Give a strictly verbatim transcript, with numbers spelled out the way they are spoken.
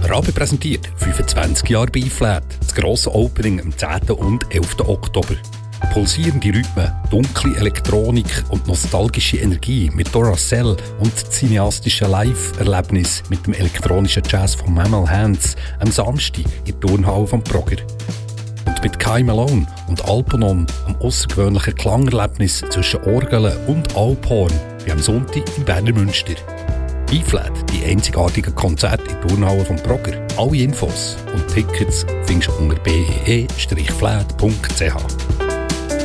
Rabe präsentiert fünfundzwanzig Jahre B-Flat. Das grosse Opening am zehnten und elften Oktober. Pulsierende Rhythmen, dunkle Elektronik und nostalgische Energie mit Duracell und cineastische Live-Erlebnis mit dem elektronischen Jazz von Mammal Hands am Samstag in der Turnhalle vom Progger. Und mit Kai Malone und Alponom am außergewöhnlichen Klangerlebnis zwischen Orgeln und Alphorn wie am Sonntag im Berner Münster. B-Flat, die einzigartigen Konzerte in der Turnhalle vom Progger. Alle Infos und Tickets findest du unter b e e flat punkt c h.